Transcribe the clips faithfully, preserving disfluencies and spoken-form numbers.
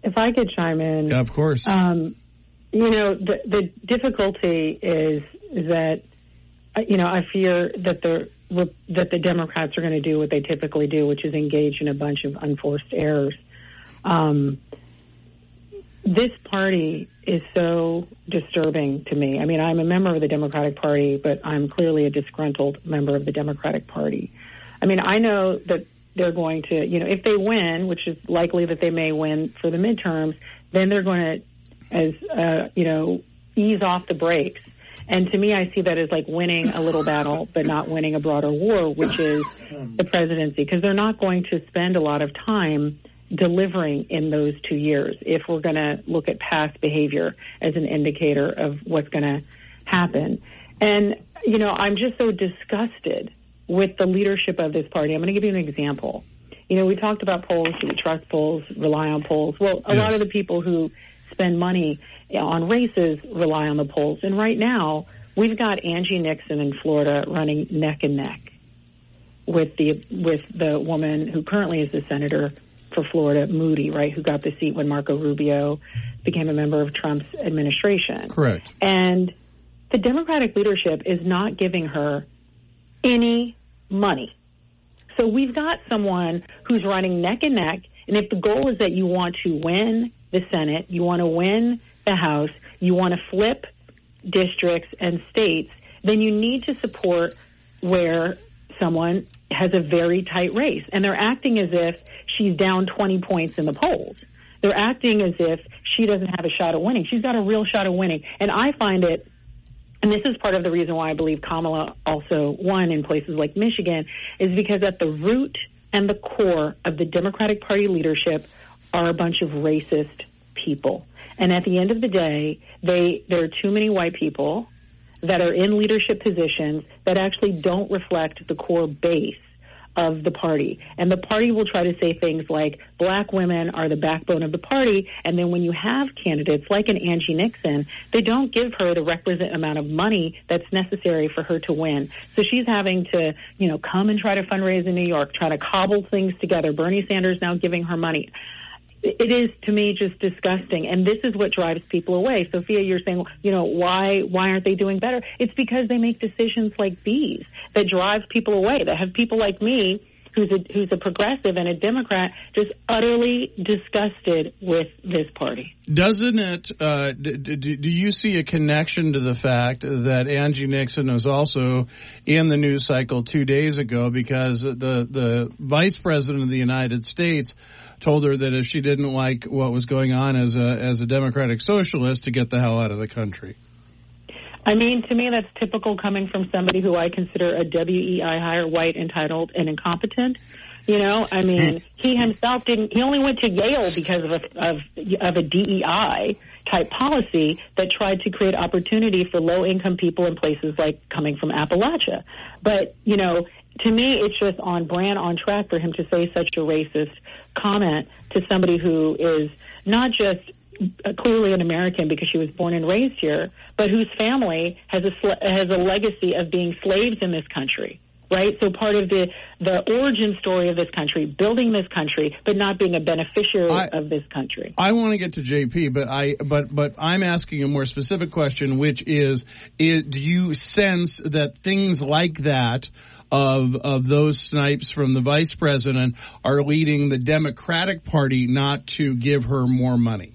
if I could chime in. Yeah, of course. Um, you know, the, the difficulty is, is that, you know, I fear that the that the Democrats are going to do what they typically do, which is engage in a bunch of unforced errors. Um, this party is so disturbing to me. I mean, I'm a member of the Democratic Party, but I'm clearly a disgruntled member of the Democratic Party. I mean, I know that they're going to, you know, if they win, which is likely that they may win for the midterms, then they're going to, as, uh, you know, ease off the brakes. And to me, I see that as like winning a little battle, but not winning a broader war, which is the presidency, because they're not going to spend a lot of time delivering in those two years if we're going to look at past behavior as an indicator of what's going to happen. And, you know, I'm just so disgusted with the leadership of this party. I'm going to give you an example. You know, we talked about polls. Do we trust polls, rely on polls? Well, a yes. lot of the people who spend money on races rely on the polls. And right now, we've got Angie Nixon in Florida running neck and neck with the with the woman who currently is the senator for Florida, Moody, right, who got the seat when Marco Rubio became a member of Trump's administration. Correct. And the Democratic leadership is not giving her any money. So we've got someone who's running neck and neck, and if the goal is that you want to win the Senate, you want to win the House, you want to flip districts and states, then you need to support where someone has a very tight race. And they're acting as if she's down twenty points in the polls. They're acting as if she doesn't have a shot at winning. She's got a real shot at winning. And I find it, and this is part of the reason why I believe Kamala also won in places like Michigan, is because at the root and the core of the Democratic Party leadership are a bunch of racist people. And at the end of the day, they there are too many white people that are in leadership positions that actually don't reflect the core base of the party. And the party will try to say things like black women are the backbone of the party. And then when you have candidates like an Angie Nixon, they don't give her the requisite amount of money that's necessary for her to win. So she's having to, you know, come and try to fundraise in New York, try to cobble things together. Bernie Sanders now giving her money. It is, to me, just disgusting. And this is what drives people away. Sophia, you're saying, you know, why why aren't they doing better? It's because they make decisions like these that drive people away, that have people like me, who's a, who's a progressive and a Democrat, just utterly disgusted with this party. Doesn't it, uh, do, do you see a connection to the fact that Angie Nixon was also in the news cycle two days ago because the, the vice president of the United States told her that if she didn't like what was going on as a as a Democratic socialist, to get the hell out of the country? I mean, to me, that's typical coming from somebody who I consider a W E I hire, white, entitled, and incompetent. You know, I mean, he himself didn't, he only went to Yale because of a, of, of a D E I type policy that tried to create opportunity for low-income people in places like coming from Appalachia. But, you know, to me, it's just on brand, on track for him to say such a racist comment to somebody who is not just clearly an American because she was born and raised here, but whose family has a has a legacy of being slaves in this country, right? So part of the the origin story of this country, building this country, but not being a beneficiary I, of this country. I want to get to J P, but I but but I'm asking a more specific question, which is, is do you sense that things like that, of of those snipes from the vice president, are leading the Democratic Party not to give her more money?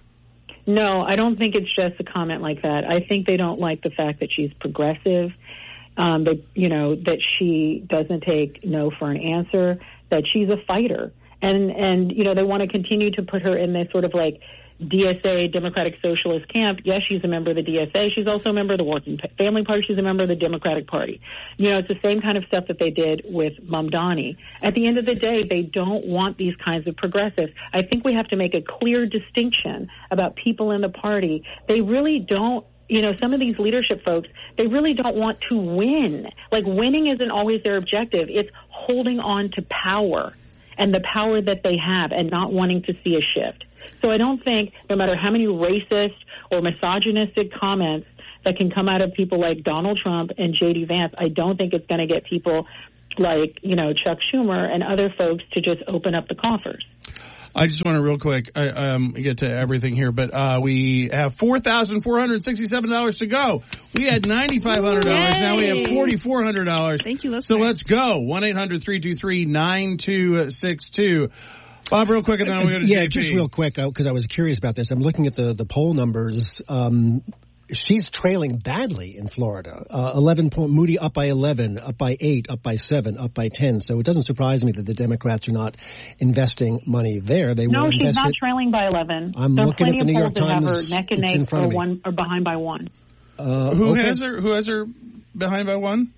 No, I don't think it's just a comment like that. I think they don't like the fact that she's progressive, um, that, you know, that she doesn't take no for an answer, that she's a fighter. And, and you know, they want to continue to put her in this sort of like D S A, Democratic Socialist camp. Yes, she's a member of the D S A. She's also a member of the Working Family Party. She's a member of the Democratic Party. You know, it's the same kind of stuff that they did with Mamdani. At the end of the day, they don't want these kinds of progressives. I think we have to make a clear distinction about people in the party. They really don't, you know, some of these leadership folks, they really don't want to win. Like, winning isn't always their objective. It's holding on to power and the power that they have and not wanting to see a shift. So I don't think, no matter how many racist or misogynistic comments that can come out of people like Donald Trump and J D Vance, I don't think it's going to get people like, you know, Chuck Schumer and other folks to just open up the coffers. I just want to real quick I, um, get to everything here, but uh, we have four thousand four hundred sixty-seven dollars to go. We had nine thousand five hundred dollars. Yay. Now we have four thousand four hundred dollars. Thank you, listeners. So let's go. one eight hundred three two three nine two six two. Bob, real quick, and then we'll go to Yeah, J P. just real quick, because I was curious about this. I'm looking at the, the poll numbers. Um, she's trailing badly in Florida. Uh, eleven point, Moody up by eleven, up by eight, up by seven, up by ten. So it doesn't surprise me that the Democrats are not investing money there. They No, will she's invest not it. trailing by eleven. I'm there are looking at plenty the New of York polls that have Times. her neck and It's in neck front or of me. one or behind by one. Uh, Who okay. has her? Who has her behind by one?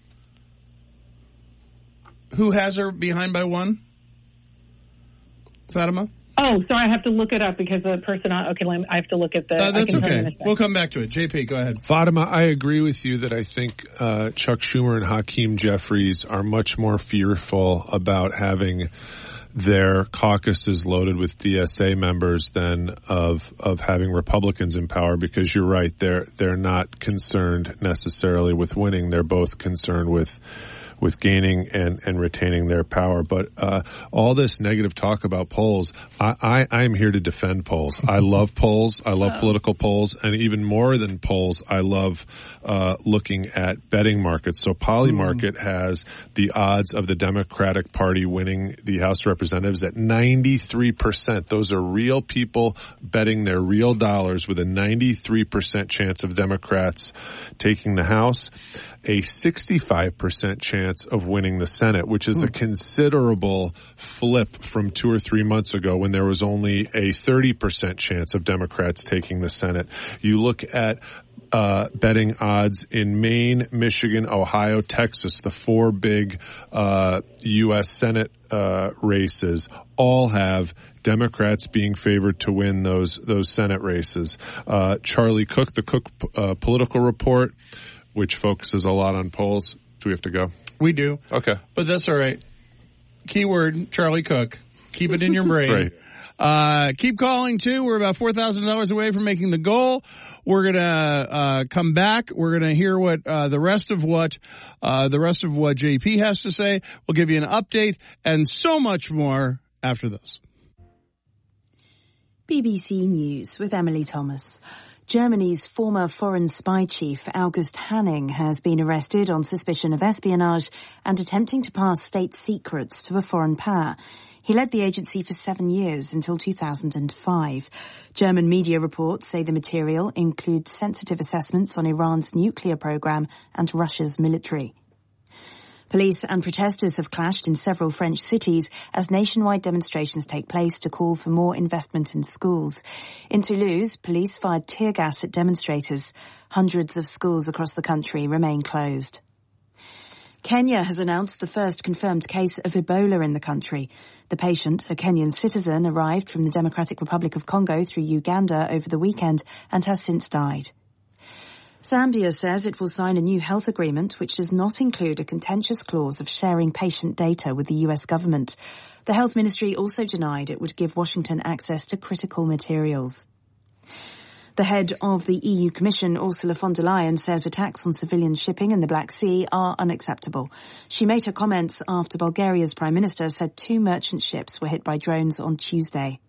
Who has her behind by one? Fatima? Oh, sorry, I have to look it up because the person on, okay, let me, I have to look at the, Uh, I that's can tell you in okay. a sec. We'll come back to it. J P, go ahead. Fatima, I agree with you that I think uh, Chuck Schumer and Hakeem Jeffries are much more fearful about having their caucuses loaded with D S A members than of of having Republicans in power, because you're right, they're they're not concerned necessarily with winning. They're both concerned with with gaining and, and retaining their power. But uh, all this negative talk about polls, I, I, I'm here to defend polls. I love polls. I love political polls. And even more than polls, I love uh, looking at betting markets. So Polymarket mm. has the odds of the Democratic Party winning the House of Representatives at ninety-three percent. Those are real people betting their real dollars with a ninety-three percent chance of Democrats taking the House, a sixty-five percent chance of winning the Senate, which is a considerable flip from two or three months ago when there was only a thirty percent chance of Democrats taking the Senate. You look at uh betting odds in Maine, Michigan, Ohio, Texas, the four big uh U S Senate uh races all have Democrats being favored to win those those Senate races. Uh Charlie Cook, the Cook uh, political report, which focuses a lot on polls. Do we have to go? We do. Okay. But that's all right. Keyword, Charlie Cook. Keep it in your brain. Right. Uh, keep calling, too. We're about four thousand dollars away from making the goal. We're going to uh, come back. We're going to hear what uh, the rest of what uh, the rest of what J P has to say. We'll give you an update and so much more after this. B B C News with Emily Thomas. Germany's former foreign spy chief, August Hanning, has been arrested on suspicion of espionage and attempting to pass state secrets to a foreign power. He led the agency for seven years until two thousand five. German media reports say the material includes sensitive assessments on Iran's nuclear program and Russia's military. Police and protesters have clashed in several French cities as nationwide demonstrations take place to call for more investment in schools. In Toulouse, police fired tear gas at demonstrators. Hundreds of schools across the country remain closed. Kenya has announced the first confirmed case of Ebola in the country. The patient, a Kenyan citizen, arrived from the Democratic Republic of Congo through Uganda over the weekend and has since died. Zambia says it will sign a new health agreement which does not include a contentious clause of sharing patient data with the U S government. The health ministry also denied it would give Washington access to critical materials. The head of the E U Commission, Ursula von der Leyen, says attacks on civilian shipping in the Black Sea are unacceptable. She made her comments after Bulgaria's Prime Minister said two merchant ships were hit by drones on Tuesday.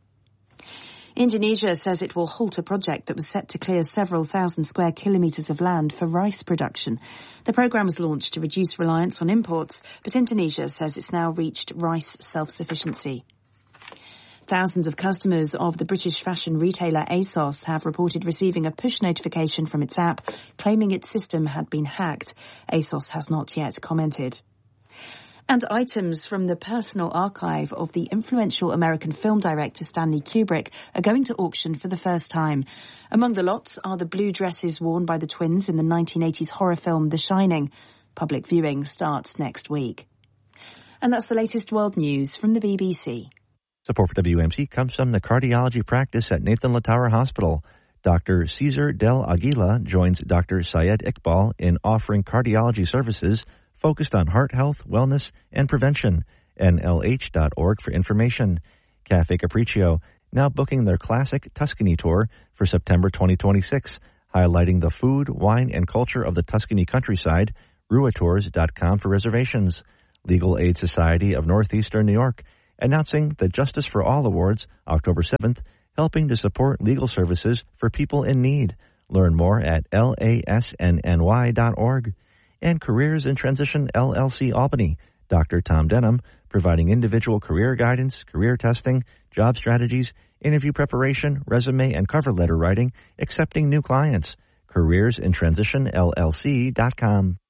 Indonesia says it will halt a project that was set to clear several thousand square kilometres of land for rice production. The programme was launched to reduce reliance on imports, but Indonesia says it's now reached rice self-sufficiency. Thousands of customers of the British fashion retailer ASOS have reported receiving a push notification from its app claiming its system had been hacked. ASOS has not yet commented. And items from the personal archive of the influential American film director Stanley Kubrick are going to auction for the first time. Among the lots are the blue dresses worn by the twins in the nineteen eighties horror film The Shining. Public viewing starts next week. And that's the latest world news from the B B C. Support for W M C comes from the cardiology practice at Nathan Latauer Hospital. Doctor Cesar Del Aguila joins Doctor Syed Iqbal in offering cardiology services focused on heart health, wellness, and prevention. N L H dot org for information. Cafe Capriccio, now booking their classic Tuscany tour for September twenty twenty-six, highlighting the food, wine, and culture of the Tuscany countryside. Ruatours dot com for reservations. Legal Aid Society of Northeastern New York, announcing the Justice for All Awards October seventh, helping to support legal services for people in need. Learn more at L A S N N Y dot org. And Careers in Transition L L C Albany, Doctor Tom Denham, providing individual career guidance, career testing, job strategies, interview preparation, resume and cover letter writing, accepting new clients. Careers in Transition L L C dot com.